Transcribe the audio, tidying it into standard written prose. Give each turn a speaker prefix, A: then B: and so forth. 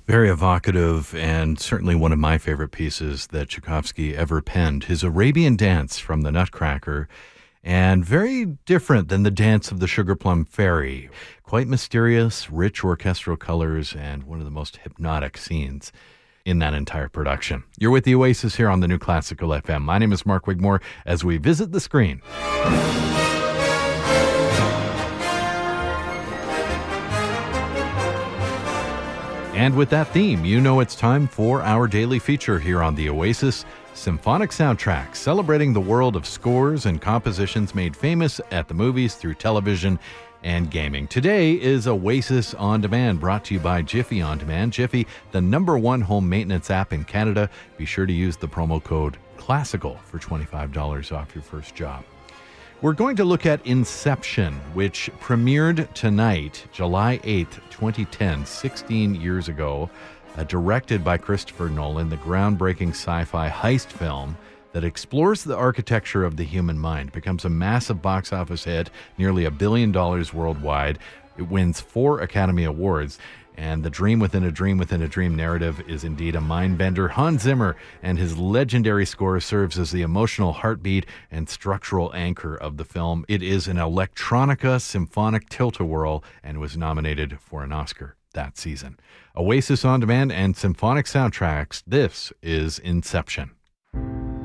A: Very evocative, and certainly one of my favorite pieces that Tchaikovsky ever penned. His Arabian Dance from the Nutcracker, and very different than the Dance of the Sugar Plum Fairy. Quite mysterious, rich orchestral colors, and one of the most hypnotic scenes in that entire production. You're with the Oasis here on the New Classical FM. My name is Mark Wigmore as we visit the screen. And with that theme, you know it's time for our daily feature here on the Oasis Symphonic Soundtrack, celebrating the world of scores and compositions made famous at the movies, through television, and gaming. Today is Oasis On Demand, brought to you by Jiffy On Demand. Jiffy, the #1 home maintenance app in Canada. Be sure to use the promo code CLASSICAL for $25 off your first job. We're going to look at Inception, which premiered tonight, July 8th, 2010, 16 years ago, directed by Christopher Nolan, the groundbreaking sci-fi heist film that explores the architecture of the human mind. It becomes a massive box office hit, nearly $1 billion worldwide. It wins 4 Academy Awards. And the dream within a dream within a dream narrative is indeed a mind-bender. Hans Zimmer and his legendary score serves as the emotional heartbeat and structural anchor of the film. It is an electronica symphonic tilt-a-whirl and was nominated for an Oscar that season. Oasis On Demand and Symphonic Soundtracks. This is Inception.